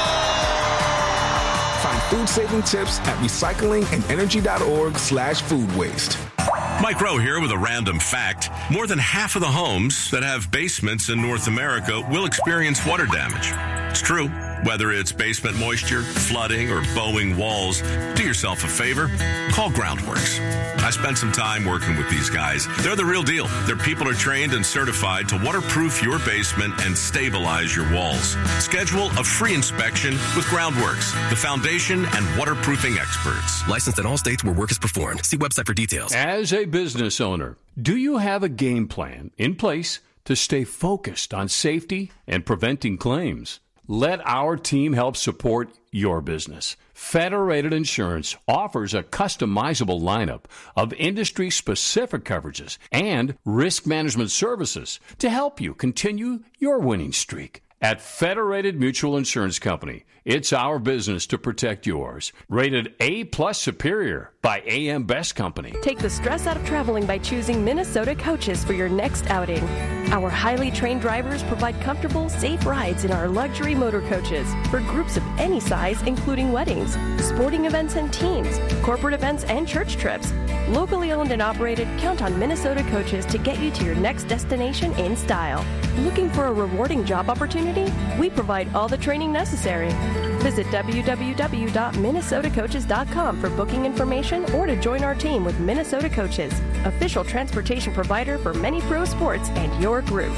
[SPEAKER 4] Find food-saving tips at recyclingandenergy.org slash food waste.
[SPEAKER 5] Mike Rowe here with a random fact. More than half of the homes that have basements in North America will experience water damage. It's true. Whether it's basement moisture, flooding, or bowing walls, do yourself a favor. Call Groundworks. I spent some time working with these guys. They're the real deal. Their people are trained and certified to waterproof your basement and stabilize your walls. Schedule a free inspection with Groundworks, the foundation and waterproofing experts.
[SPEAKER 6] Licensed in all states where work is performed. See website for details.
[SPEAKER 7] As a business owner, do you have a game plan in place to stay focused on safety and preventing claims? Let our team help support your business. Federated Insurance offers a customizable lineup of industry-specific coverages and risk management services to help you continue your winning streak. At Federated Mutual Insurance Company, it's our business to protect yours. Rated A-plus Superior by A M Best Company.
[SPEAKER 26] Take the stress out of traveling by choosing Minnesota Coaches for your next outing. Our highly trained drivers provide comfortable, safe rides in our luxury motor coaches for groups of any size, including weddings, sporting events and teams, corporate events and church trips. Locally owned and operated, count on Minnesota Coaches to get you to your next destination in style. Looking for a rewarding job opportunity? We provide all the training necessary. Visit w w w dot minnesota coaches dot com for booking information or to join our team with Minnesota Coaches, official transportation provider for many pro sports and your group.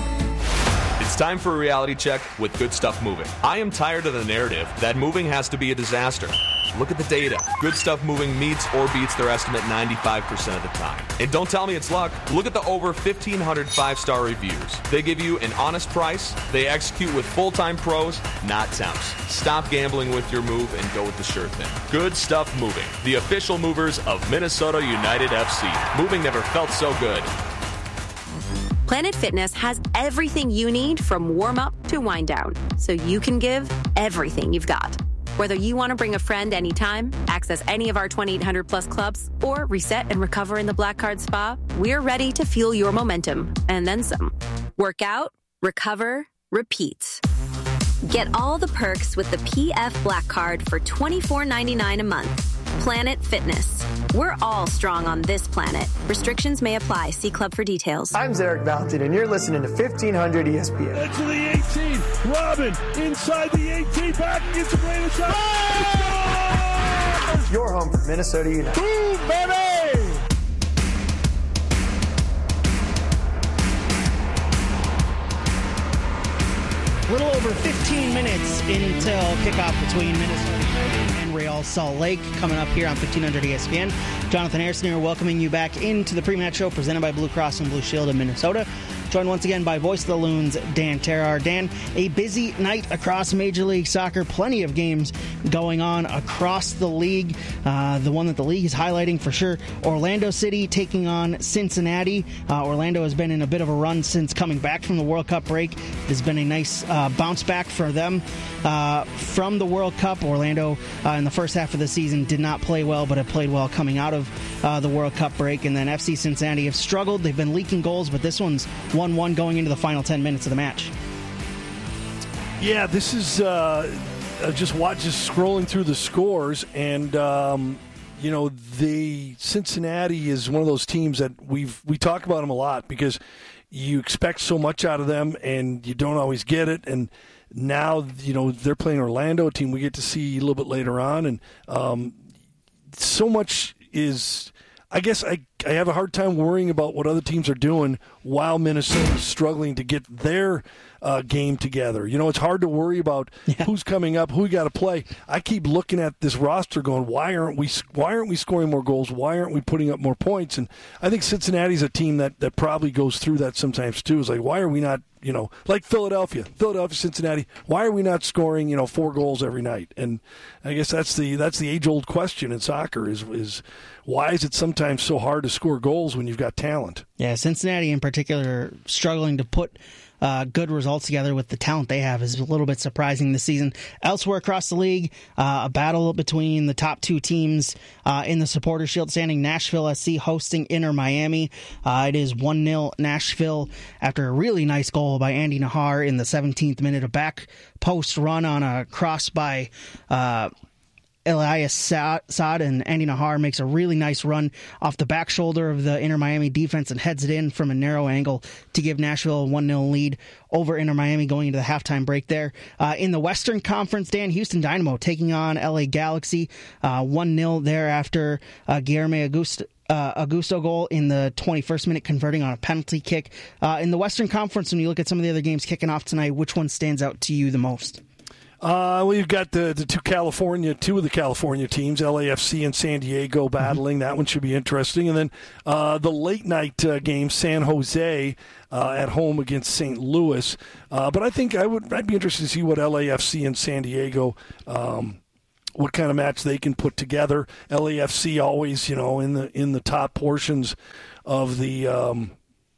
[SPEAKER 27] It's time for a reality check with Good Stuff Moving. I am tired of the narrative that moving has to be a disaster. Look at the data. Good Stuff Moving meets or beats their estimate ninety-five percent of the time. And don't tell me it's luck. Look at the over fifteen hundred five-star reviews. They give you an honest price. They execute with full-time pros, not temps. Stop gambling with your move and go with the sure thing. Good Stuff Moving, the official movers of Minnesota United F C. Moving never felt so good.
[SPEAKER 28] Planet Fitness has everything you need from warm-up to wind-down, so you can give everything you've got. Whether you want to bring a friend anytime, access any of our twenty-eight hundred plus clubs, or reset and recover in the Black Card Spa, we're ready to fuel your momentum, and then some. Work out, recover, repeat. Get all the perks with the P F Black Card for twenty-four ninety-nine a month. Planet Fitness. We're all strong on this planet. Restrictions may apply. See club for details.
[SPEAKER 29] I'm Zarek Valentin, and you're listening to fifteen hundred E S P N.
[SPEAKER 17] Into the eighteen. Robin inside the eighteen. Back against the Brandon shot. Oh!
[SPEAKER 29] Your home for Minnesota United.
[SPEAKER 17] Boom, baby!
[SPEAKER 18] A little over fifteen minutes until kickoff between Minnesota United and Real Salt Lake. Coming up here on fifteen hundred E S P N. Jonathan Harrison here welcoming you back into the pre-match show presented by Blue Cross and Blue Shield of Minnesota. Joined once again by voice of the Loons, Dan Terrar. Dan, a busy night across Major League Soccer. Plenty of games going on across the league. Uh, the one that the league is highlighting for sure, Orlando City taking on Cincinnati. Uh, Orlando has been in a bit of a run since coming back from the World Cup break. It has been a nice uh, bounce back for them uh, from the World Cup. Orlando uh, in the first half of the season did not play well, but have played well coming out of uh, the World Cup break. And then F C Cincinnati have struggled. They've been leaking goals, but this one's one one going into the final ten minutes of the match.
[SPEAKER 17] Yeah, this is uh, just watch just scrolling through the scores, and um, you know, the Cincinnati is one of those teams that we've we talk about them a lot because you expect so much out of them, and you don't always get it. And now, you know, they're playing Orlando, a team we get to see a little bit later on, and um, so much is. I guess I, I have a hard time worrying about what other teams are doing while Minnesota is struggling to get their uh, game together. You know, it's hard to worry about yeah. who's coming up, who we got to play. I keep looking at this roster going, why aren't we why aren't we scoring more goals? Why aren't we putting up more points? And I think Cincinnati's a team that, that probably goes through that sometimes too. It's like, why are we not, you know, like Philadelphia, Philadelphia, Cincinnati, why are we not scoring, you know, four goals every night? And I guess that's the that's the age-old question in soccer is is why is it sometimes so hard to score goals when you've got talent?
[SPEAKER 18] Yeah, Cincinnati in particular struggling to put uh, good results together with the talent they have is a little bit surprising this season. Elsewhere across the league, uh, a battle between the top two teams uh, in the Supporters Shield standing. Nashville S C hosting Inter Miami. Uh, it is one nil Nashville after a really nice goal by Andy Nahar in the seventeenth minute. A back post run on a cross by Uh, Elias Saad, and Andy Nahar makes a really nice run off the back shoulder of the Inter Miami defense and heads it in from a narrow angle to give Nashville a one nil lead over Inter Miami going into the halftime break there. Uh, in the Western Conference, Dan, Houston Dynamo taking on L A Galaxy, uh, one nil there after uh, Guilherme Augusto. Uh, Augusto goal in the twenty-first minute, converting on a penalty kick. Uh, in the Western Conference, when you look at some of the other games kicking off tonight, which one stands out to you the most?
[SPEAKER 17] Uh, well, you've got the, the two California, two of the California teams, L A F C and San Diego, battling. Mm-hmm. That one should be interesting. And then uh, the late night uh, game, San Jose uh, at home against Saint Louis. Uh, but I think I would I'd be interested to see what L A F C and San Diego. Um, what kind of match they can put together. L A F C always, you know, in the in the top portions of the. Um,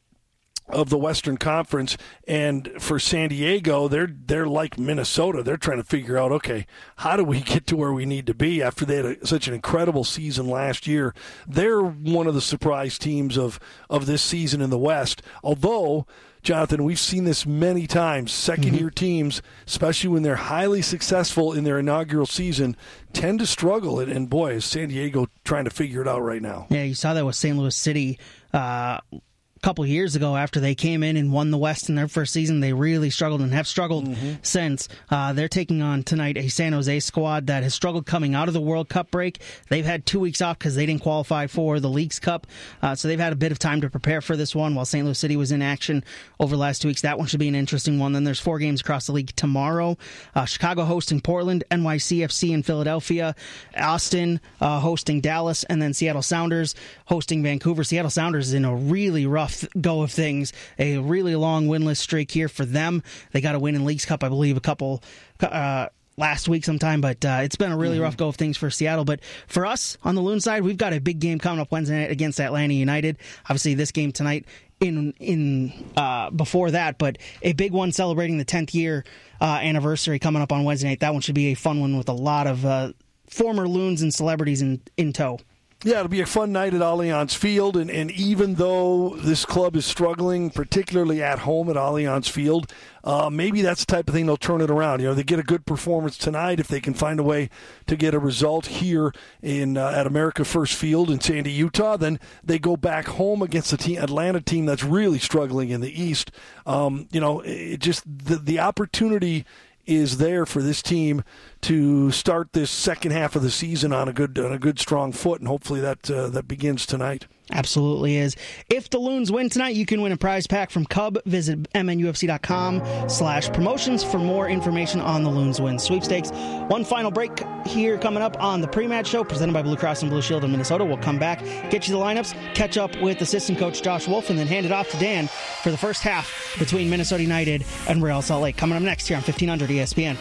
[SPEAKER 17] of the Western Conference, and for San Diego, they're they're like Minnesota. They're trying to figure out, okay, how do we get to where we need to be after they had a, such an incredible season last year? They're one of the surprise teams of, of this season in the West. Although, Jonathan, we've seen this many times. Second-year mm-hmm. teams, especially when they're highly successful in their inaugural season, tend to struggle. And, and boy, is San Diego trying to figure it out right now.
[SPEAKER 18] Yeah, you saw that with Saint Louis City uh couple years ago after they came in and won the West in their first season. They really struggled and have struggled mm-hmm. since. Uh, they're taking on tonight a San Jose squad that has struggled coming out of the World Cup break. They've had two weeks off because they didn't qualify for the Leagues Cup, uh, so they've had a bit of time to prepare for this one while Saint Louis City was in action over the last two weeks. That one should be an interesting one. Then there's four games across the league tomorrow. Uh, Chicago hosting Portland, N Y C F C in Philadelphia, Austin uh, hosting Dallas, and then Seattle Sounders hosting Vancouver. Seattle Sounders is in a really rough go of things, a really long winless streak here for them. They got a win in Leagues Cup, I believe, a couple uh, last week sometime, but uh, it's been a really mm-hmm. rough go of things for Seattle. But for us on the Loon side, we've got a big game coming up Wednesday night against Atlanta United. Obviously, this game tonight in in uh, before that, but a big one celebrating the tenth year uh, anniversary coming up on Wednesday night. That one should be a fun one with a lot of uh, former Loons and celebrities in, in tow.
[SPEAKER 17] Yeah, it'll be a fun night at Allianz Field, and, and even though this club is struggling, particularly at home at Allianz Field, uh, maybe that's the type of thing they'll turn it around. You know, they get a good performance tonight if they can find a way to get a result here in uh, at America First Field in Sandy, Utah. Then they go back home against the team, Atlanta team that's really struggling in the East. Um, you know, it just the, the opportunity is there for this team to start this second half of the season on a good on a good strong foot, and hopefully that uh, that begins tonight.
[SPEAKER 18] Absolutely is. If the Loons win tonight, you can win a prize pack from Cub. Visit M N U F C dot com slash promotions for more information on the Loons win sweepstakes. One final break here coming up on the pre-match show presented by Blue Cross and Blue Shield of Minnesota. We'll come back, get you the lineups, catch up with assistant coach Josh Wolf, and then hand it off to Dan for the first half between Minnesota United and Real Salt Lake. Coming up next here on fifteen hundred E S P N.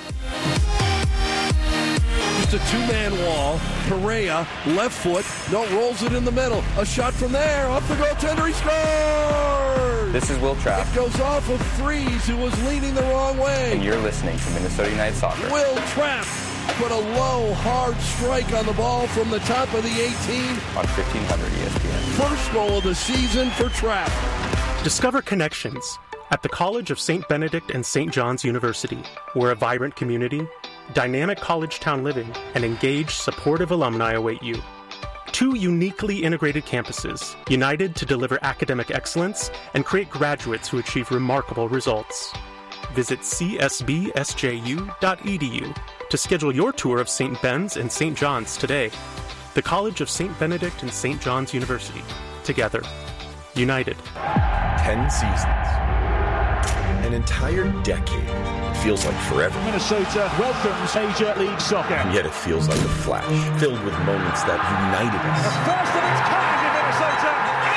[SPEAKER 17] A two-man wall. Perea, left foot, no, rolls it in the middle. A shot from there, off the goaltender, he scores!
[SPEAKER 3] This is Will Trapp.
[SPEAKER 17] It goes off of Freeze, who was leaning the wrong way.
[SPEAKER 3] And you're listening to Minnesota United Soccer.
[SPEAKER 17] Will Trapp put a low, hard strike on the ball from the top of the eighteen.
[SPEAKER 3] On fifteen hundred E S P N.
[SPEAKER 17] First goal of the season for Trapp.
[SPEAKER 8] Discover connections at the College of Saint Benedict and Saint John's University, where a vibrant community, dynamic college town living, and engaged, supportive alumni await you. Two uniquely integrated campuses, united to deliver academic excellence and create graduates who achieve remarkable results. Visit c s b s j u dot e d u to schedule your tour of Saint Ben's and Saint John's today. The College of Saint Benedict and Saint John's University. Together. United.
[SPEAKER 23] Ten seasons. An entire decade. It feels like forever.
[SPEAKER 9] Minnesota welcomes Major League Soccer.
[SPEAKER 23] And yet it feels like a flash, filled with moments that united us.
[SPEAKER 9] The first of its kind in Minnesota.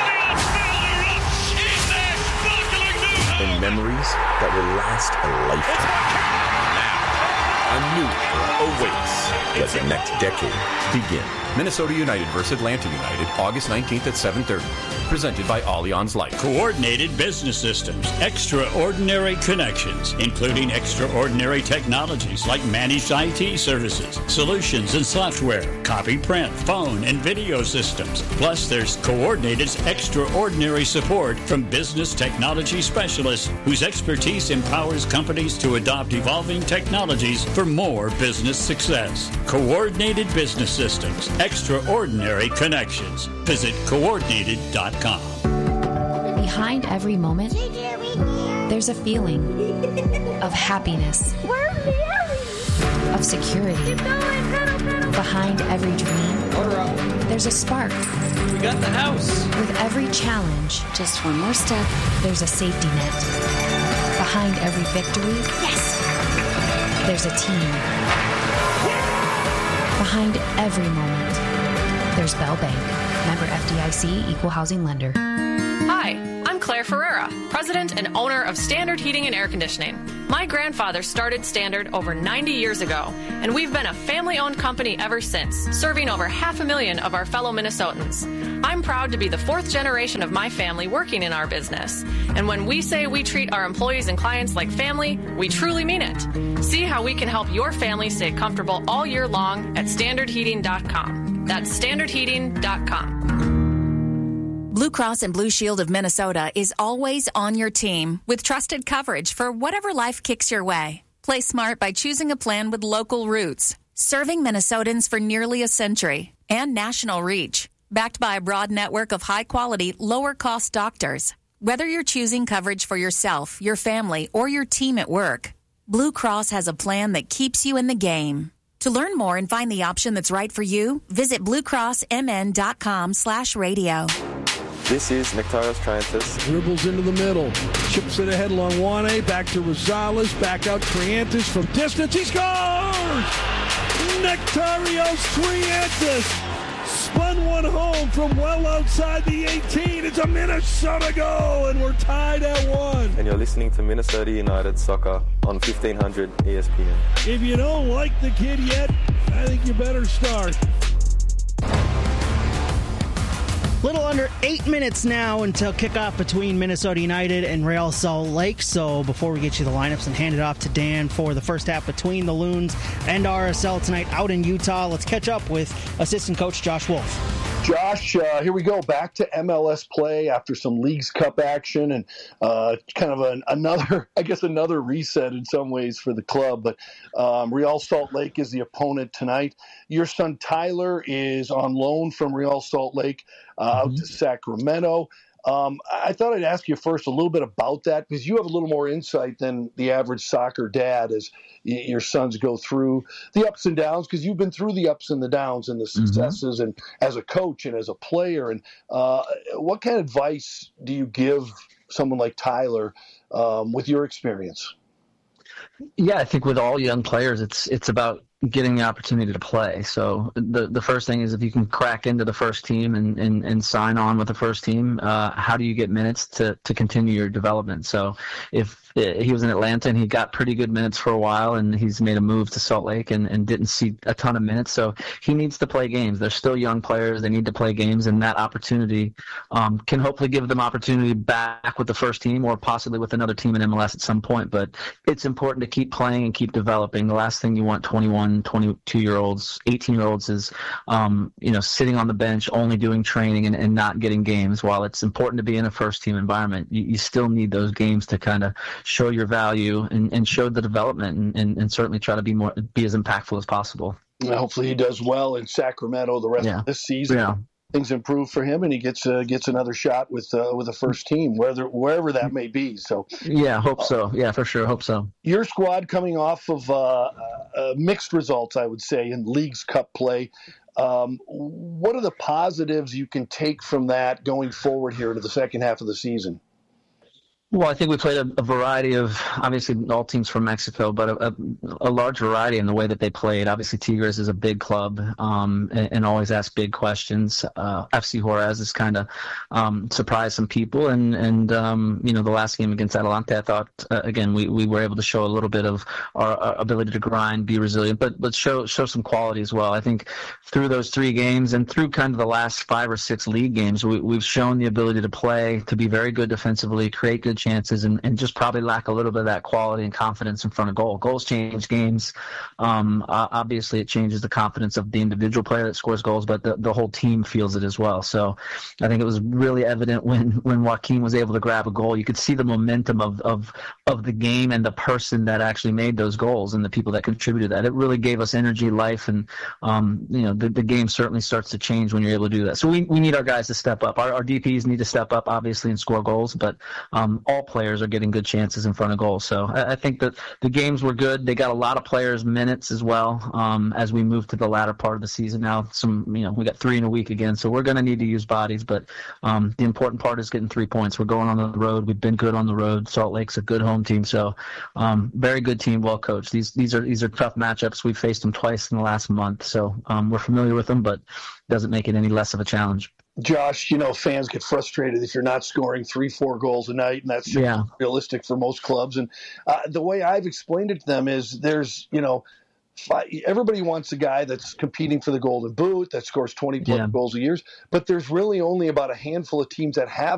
[SPEAKER 23] And memories that will last a lifetime. Now, a new era awaits. Let the next decade begin. Minnesota United versus Atlanta United, August nineteenth at seven thirty. Presented by Allianz Life.
[SPEAKER 10] Coordinated business systems, extraordinary connections, including extraordinary technologies like managed I T services, solutions and software, copy, print, phone, and video systems. Plus, there's Coordinated's extraordinary support from business technology specialists whose expertise empowers companies to adopt evolving technologies for more business success. Coordinated business systems, extraordinary connections. Visit coordinated dot com.
[SPEAKER 21] Behind every moment, there's a feeling of happiness, of security. Behind every dream, there's a spark.
[SPEAKER 22] We got the house.
[SPEAKER 21] With every challenge, just one more step, there's a safety net. Behind every victory, yes, there's a team. Behind every moment, there's Bell Bank. Member F D I C, Equal Housing Lender.
[SPEAKER 11] Hi, I'm Claire Ferreira, President and owner of Standard Heating and Air Conditioning. My grandfather started Standard over ninety years ago, and we've been a family-owned company ever since, serving over half a million of our fellow Minnesotans. I'm proud to be the fourth generation of my family working in our business. And when we say we treat our employees and clients like family, we truly mean it. See how we can help your family stay comfortable all year long at standard heating dot com. That's standard heating dot com.
[SPEAKER 13] Blue Cross and Blue Shield of Minnesota is always on your team with trusted coverage for whatever life kicks your way. Play smart by choosing a plan with local roots, serving Minnesotans for nearly a century, and national reach, backed by a broad network of high-quality, lower-cost doctors. Whether you're choosing coverage for yourself, your family, or your team at work, Blue Cross has a plan that keeps you in the game. To learn more and find the option that's right for you, visit bluecrossmn.com slash radio.
[SPEAKER 3] This is Nectarios Triantis.
[SPEAKER 17] Dribbles into the middle. Chips it ahead along one A. Back to Rosales. Back out Triantis from distance. He scores! Nectarios Triantis spun one home from well outside the eighteen. It's a Minnesota goal, and we're tied at one.
[SPEAKER 3] And you're listening to Minnesota United Soccer on fifteen hundred E S P N.
[SPEAKER 17] If you don't like the kid yet, I think you better start.
[SPEAKER 18] Little under eight minutes now until kickoff between Minnesota United and Real Salt Lake. So before we get you the lineups and hand it off to Dan for the first half between the Loons and R S L tonight out in Utah, let's catch up with assistant coach Josh Wolf.
[SPEAKER 14] Josh, uh, here we go, back to M L S play after some Leagues Cup action and uh, kind of an, another, I guess, another reset in some ways for the club. But um, Real Salt Lake is the opponent tonight. Your son Tyler is on loan from Real Salt Lake uh, mm-hmm. out to Sacramento. Um, I thought I'd ask you first a little bit about that because you have a little more insight than the average soccer dad as y- your sons go through the ups and downs, because you've been through the ups and the downs and the successes, mm-hmm. and as a coach and as a player. And uh, what kind of advice do you give someone like Tyler um, with your experience?
[SPEAKER 1] Yeah, I think with all young players, it's it's about getting the opportunity to play. So the the first thing is if you can crack into the first team and, and, and sign on with the first team, uh, how do you get minutes to, to continue your development? So if he was in Atlanta and he got pretty good minutes for a while and he's made a move to Salt Lake and, and didn't see a ton of minutes. So he needs to play games. They're still young players. They need to play games, and that opportunity um, can hopefully give them opportunity back with the first team or possibly with another team in M L S at some point. But it's important to keep playing and keep developing. The last thing you want twenty-one, twenty-two-year-olds, eighteen-year-olds is, um, you know, sitting on the bench, only doing training and, and not getting games. While it's important to be in a first-team environment, you, you still need those games to kind of show your value and, and show the development and, and, and certainly try to be more be as impactful as possible.
[SPEAKER 14] And hopefully he does well in Sacramento the rest
[SPEAKER 1] yeah.
[SPEAKER 14] of this season.
[SPEAKER 1] Yeah.
[SPEAKER 14] Things improve for him, and he gets uh, gets another shot with uh, with the first team, whether wherever that may be. So
[SPEAKER 1] yeah, hope so. Yeah, for sure, hope so.
[SPEAKER 14] Your squad coming off of uh, uh, mixed results, I would say, in Leagues Cup play. Um, what are the positives you can take from that going forward here into the second half of the season?
[SPEAKER 1] Well, I think we played a, a variety of, obviously all teams from Mexico, but a, a, a large variety in the way that they played. Obviously, Tigres is a big club um, and, and always asks big questions. Uh, F C Juarez has kind of um, surprised some people. And, and um, you know, the last game against Atalante, I thought, uh, again, we, we were able to show a little bit of our, our ability to grind, be resilient, but but show show some quality as well. I think through those three games and through kind of the last five or six league games, we, we've shown the ability to play, to be very good defensively, create good chances, and, and just probably lack a little bit of that quality and confidence in front of goal. Goals change games. Um, uh, obviously, it changes the confidence of the individual player that scores goals, but the, the whole team feels it as well. So I think it was really evident when, when Joaquin was able to grab a goal. You could see the momentum of, of, of the game and the person that actually made those goals and the people that contributed that. It really gave us energy, life, and um, you know the, the game certainly starts to change when you're able to do that. So we, we need our guys to step up. Our, our D Ps need to step up, obviously, and score goals, but um, all players are getting good chances in front of goals. So I, I think that the games were good. They got a lot of players minutes as well um, as we move to the latter part of the season now. Some, you know, we got three in a week again, so we're going to need to use bodies, but um, the important part is getting three points. We're going on the road. We've been good on the road. Salt Lake's a good home team, so um, very good team, well coached. These these are these are tough matchups. We've faced them twice in the last month, so um, we're familiar with them, but doesn't make it any less of a challenge.
[SPEAKER 14] Josh, you know, fans get frustrated if you're not scoring three, four goals a night, and that's
[SPEAKER 1] yeah.
[SPEAKER 14] realistic for most clubs. And uh, the way I've explained it to them is there's, you know, five, everybody wants a guy that's competing for the Golden Boot, that scores twenty plus yeah. goals a year, but there's really only about a handful of teams that have